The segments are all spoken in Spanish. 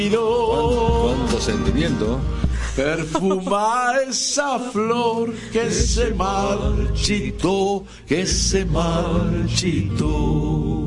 Cuánto sentimiento. Perfuma esa flor que se marchitó, que se marchitó.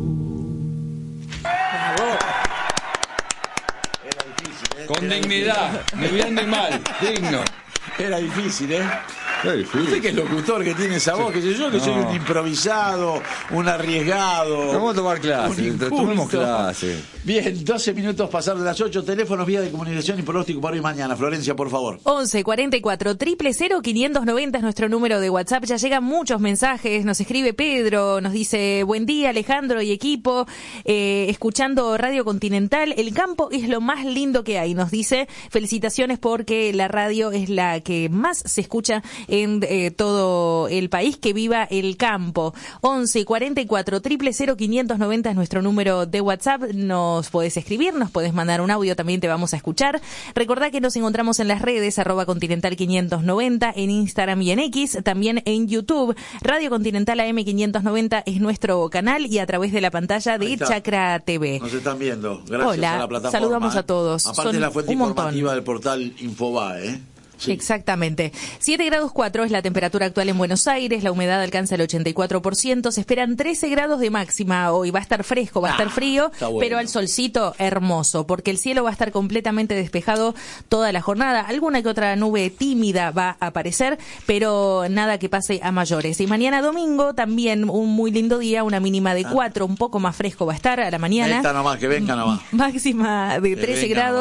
Con dignidad, ni bien ni mal, digno. Era difícil, ¿eh? Difícil. Usted que es locutor, que tiene esa voz, que sé yo, que soy un improvisado, un arriesgado. Vamos a tomar clases, tomemos clases. Bien, 12 minutos pasar de las 8, teléfonos, vía de comunicación y pronóstico para hoy y mañana. Florencia, por favor. 11 44 000 590 es nuestro número de WhatsApp. Ya llegan muchos mensajes. Nos escribe Pedro, nos dice: buen día, Alejandro y equipo, escuchando Radio Continental. El campo es lo más lindo que hay. Nos dice: felicitaciones porque la radio es la que más se escucha en todo el país. Que viva el campo. 11 44 000 590 es nuestro número de WhatsApp. Nos podés escribir, nos podés mandar un audio, también te vamos a escuchar. Recordá que nos encontramos en las redes @Continental 590, en Instagram y en X, también en YouTube. Radio Continental AM 590 es nuestro canal y a través de la pantalla de Chacra TV. Nos están viendo. Gracias. Hola, a la plataforma. Saludamos a todos. Aparte Son de la fuente un montón. informativa del portal Infobae, Sí. Exactamente. 7 grados 4 es la temperatura actual en Buenos Aires, la humedad alcanza el 84%, se esperan 13 grados de máxima hoy, va a estar fresco, va a estar frío, bueno. Pero al solcito hermoso, porque el cielo va a estar completamente despejado toda la jornada. Alguna que otra nube tímida va a aparecer, pero nada que pase a mayores. Y mañana domingo también un muy lindo día, una mínima de 4, un poco más fresco va a estar a la mañana. Esta nomás, que venga nomás. Máxima de 13 grados.